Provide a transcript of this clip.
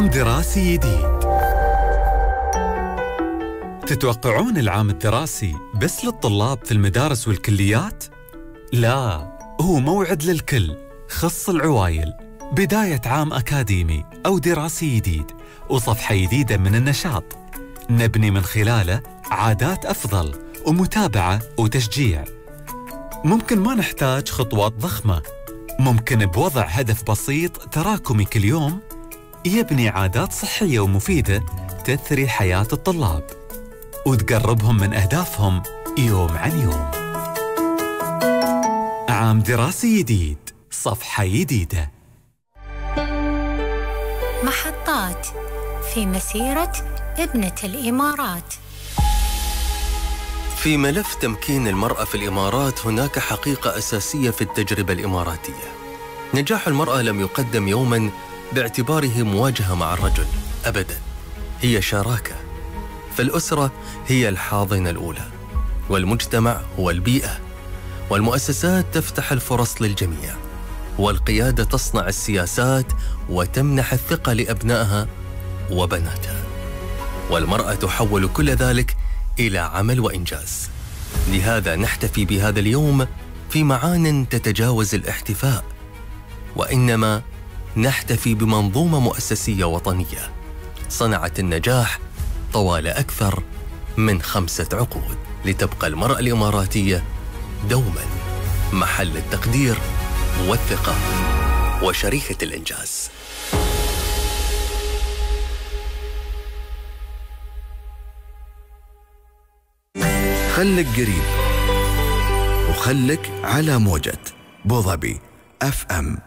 عام دراسي جديد. تتوقعون العام الدراسي بس للطلاب في المدارس والكليات؟ لا، هو موعد للكل، خص العوايل. بداية عام أكاديمي أو دراسي جديد وصفحة جديدة من النشاط، نبني من خلاله عادات أفضل ومتابعة وتشجيع. ممكن ما نحتاج خطوات ضخمة، ممكن بوضع هدف بسيط تراكمي كل يوم يبني عادات صحية ومفيدة تثري حياة الطلاب وتقربهم من أهدافهم يوم عن يوم. عام دراسي جديد، صفحة جديدة. محطات في مسيرة ابنة الإمارات. في ملف تمكين المرأة في الإمارات هناك حقيقة أساسية في التجربة الإماراتية. نجاح المرأة لم يقدم يوماً باعتباره مواجهة مع الرجل أبداً، هي شراكة. فالأسرة هي الحاضنة الأولى، والمجتمع هو البيئة، والمؤسسات تفتح الفرص للجميع، والقيادة تصنع السياسات وتمنح الثقة لأبنائها وبناتها، والمرأة تحول كل ذلك إلى عمل وإنجاز. لهذا نحتفي بهذا اليوم في معان تتجاوز الاحتفاء، وإنما نحتفي بمنظومة مؤسسية وطنية صنعت النجاح طوال أكثر من 5 عقود، لتبقى المرأة الإماراتية دوما محل التقدير والثقة وشريكة الإنجاز. خلك قريب وخلك على موجة بوظبي FM.